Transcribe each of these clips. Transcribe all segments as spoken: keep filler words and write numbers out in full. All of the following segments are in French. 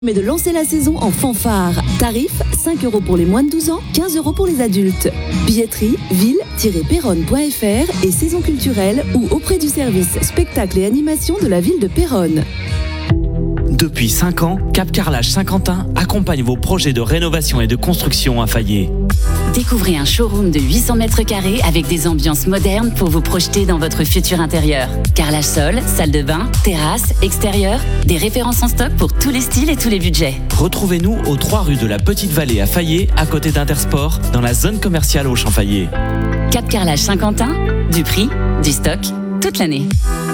Mais de lancer la saison en fanfare. Tarif cinq euros pour les moins de douze ans, quinze euros pour les adultes. Billetterie ville tiret péronne point f r et saison culturelle ou auprès du service spectacle et animation de la ville de Péronne. Depuis cinq ans, Cap Carrelage Saint-Quentin accompagne vos projets de rénovation et de construction à Fayet. Découvrez un showroom de huit cents mètres carrés avec des ambiances modernes pour vous projeter dans votre futur intérieur. Carrelage sol, salle de bain, terrasse, extérieur, des références en stock pour tous les styles et tous les budgets. Retrouvez-nous aux trois rues de la Petite Vallée à Fayet, à côté d'Intersport, dans la zone commerciale au Champ-Fayet. Cap Carrelage Saint-Quentin, du prix, du stock, toute l'année.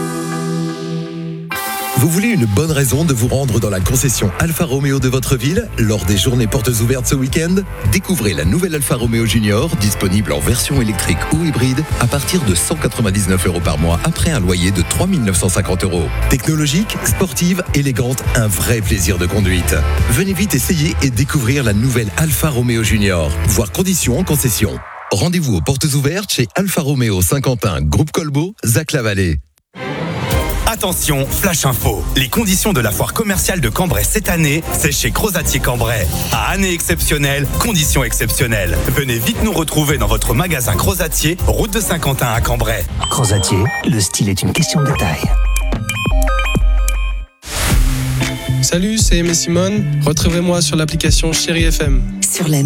Vous voulez une bonne raison de vous rendre dans la concession Alfa Romeo de votre ville lors des journées portes ouvertes ce week-end? Découvrez la nouvelle Alfa Romeo Junior, disponible en version électrique ou hybride à partir de cent quatre-vingt-dix-neuf euros par mois après un loyer de trois mille neuf cent cinquante euros. Technologique, sportive, élégante, un vrai plaisir de conduite. Venez vite essayer et découvrir la nouvelle Alfa Romeo Junior. Voir conditions en concession. Rendez-vous aux portes ouvertes chez Alfa Romeo Saint-Quentin, Groupe Colbeau, Zac-la-Vallée. Attention, flash info. Les conditions de la foire commerciale de Cambrai cette année, c'est chez Crozatier Cambrai. À année exceptionnelle, conditions exceptionnelles. Venez vite nous retrouver dans votre magasin Crozatier, route de Saint-Quentin à Cambrai. Crozatier, le style est une question de détail. Salut, c'est Aimé Simone. Retrouvez-moi sur l'application Chéri F M. Sur la